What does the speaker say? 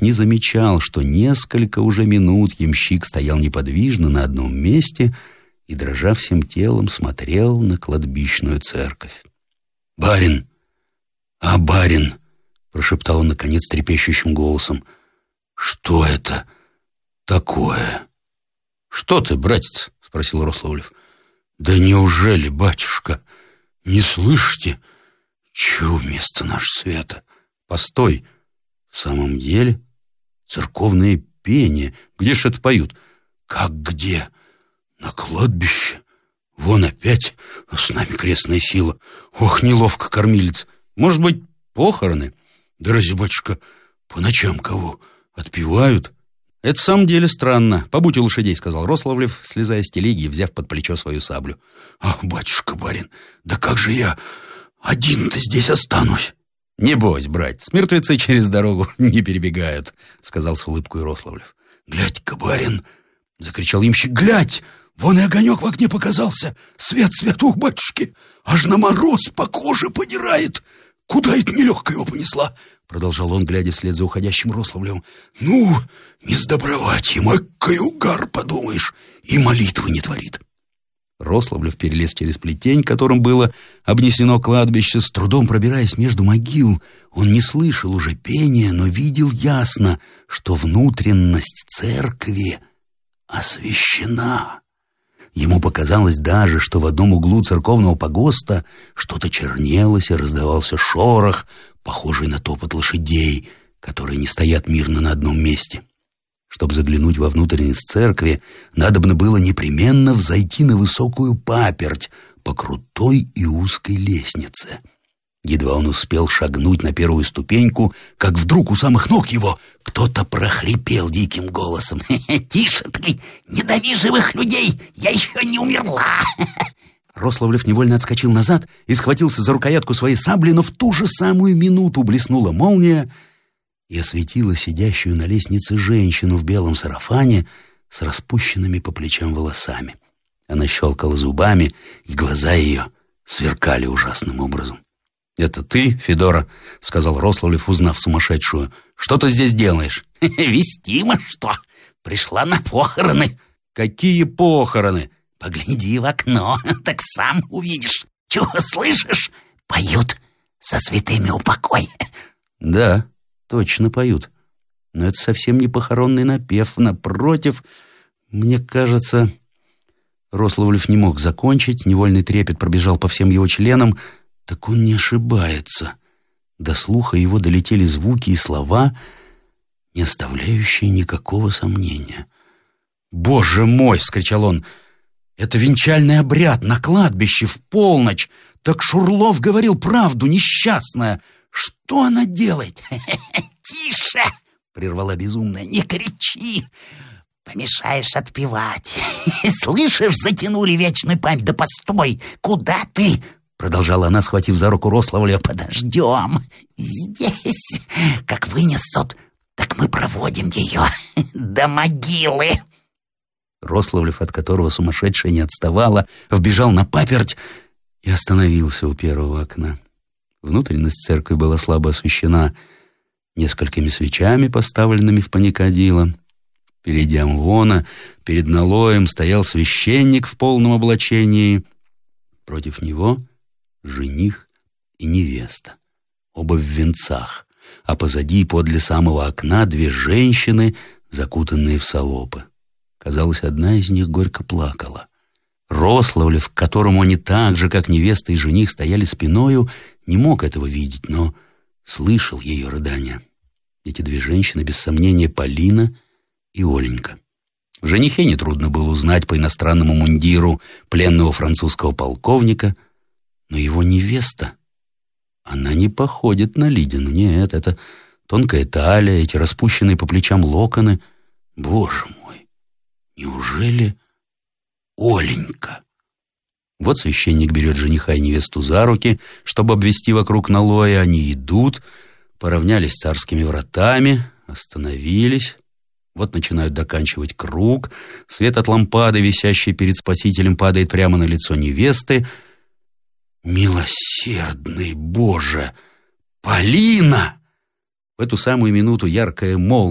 не замечал, что несколько уже минут ямщик стоял неподвижно на одном месте и, дрожа всем телом, смотрел на кладбищную церковь. «Барин! А, барин!» — прошептал он, наконец, трепещущим голосом. «Что это такое?» «Что ты, братец?» — спросил Рославлев. «Да неужели, батюшка, не слышите? Чего вместо наш света? Постой! В самом деле? Церковное пение. Где ж это поют?» «Как где? На кладбище. Вон опять, а с нами крестная сила. Ох, неловко, кормилец. Может быть, похороны? Да разве, батюшка, по ночам кого отпевают?» «Это в самом деле странно. Побудь у лошадей», — сказал Рославлев, слезая с телеги и взяв под плечо свою саблю. «Ах, батюшка, барин, да как же я один-то здесь останусь?» «Не бойся, братец, мертвецы через дорогу не перебегают», — сказал с улыбкой Рославлев. «Глядь-ка, барин!» — закричал ямщик. «Глядь! Вон и огонек в окне показался! Свет, свет, ух, батюшки! Аж на мороз по коже подирает! Куда это нелегко его понесла?» — продолжал он, глядя вслед за уходящим Рославлевым. «Ну, не сдобровать ему, какой угар, подумаешь, и молитвы не творит». Рославлев перелез через плетень, которым было обнесено кладбище. С трудом пробираясь между могил, он не слышал уже пения, но видел ясно, что внутренность церкви освящена. Ему показалось даже, что в одном углу церковного погоста что-то чернелось и раздавался шорох, похожий на топот лошадей, которые не стоят мирно на одном месте. Чтобы заглянуть во внутренность церкви, надобно было непременно взойти на высокую паперть по крутой и узкой лестнице. Едва он успел шагнуть на первую ступеньку, как вдруг у самых ног его кто-то прохрипел диким голосом: «Тише ты, не дави живых людей, я еще не умерла!» Рославлев невольно отскочил назад и схватился за рукоятку своей сабли, но в ту же самую минуту блеснула молния и осветила сидящую на лестнице женщину в белом сарафане с распущенными по плечам волосами. Она щелкала зубами, и глаза ее сверкали ужасным образом. «Это ты, Федора?» — сказал Рославлев, узнав сумасшедшую. «Что ты здесь делаешь?» «Вестимо, что? Пришла на похороны». «Какие похороны?» «Погляди в окно, так сам увидишь. Чего слышишь? Поют со святыми упокой». «Да, точно поют. Но это совсем не похоронный напев. Напротив, мне кажется...» Рославлев не мог закончить, невольный трепет пробежал по всем его членам. Так он не ошибается. До слуха его долетели звуки и слова, не оставляющие никакого сомнения. «Боже мой!» — вскричал он. «Это венчальный обряд на кладбище в полночь! Так Шурлов говорил правду, несчастная! Что она делает?» «Тише!» — прервала безумная. «Не кричи! Помешаешь отпевать! Слышишь, затянули вечную память! Да постой! Куда ты?» Продолжала она, схватив за руку Рославлева. «Подождем здесь. Как вынесут, так мы проводим ее до могилы». Рославлев, от которого сумасшедшая не отставала, вбежал на паперть и остановился у первого окна. Внутренность церкви была слабо освещена несколькими свечами, поставленными в паникадило. Впереди амвона, перед налоем, стоял священник в полном облачении. Против него жених и невеста, оба в венцах, а позади, подле самого окна, две женщины, закутанные в салопы. Казалось, одна из них горько плакала. Рославлев, к которому они так же, как невеста и жених, стояли спиною, не мог этого видеть, но слышал ее рыдания. Эти две женщины, без сомнения, Полина и Оленька. В женихе нетрудно было узнать по иностранному мундиру пленного французского полковника, но его невеста, она не походит на Лидину. Нет, это тонкая талия, эти распущенные по плечам локоны. Боже мой, неужели Оленька? Вот священник берет жениха и невесту за руки, чтобы обвести вокруг налоя. Они идут, поравнялись царскими вратами, остановились. Вот начинают доканчивать круг. Свет от лампады, висящей перед Спасителем, падает прямо на лицо невесты. «Милосердный Боже! Полина!» В эту самую минуту яркая молния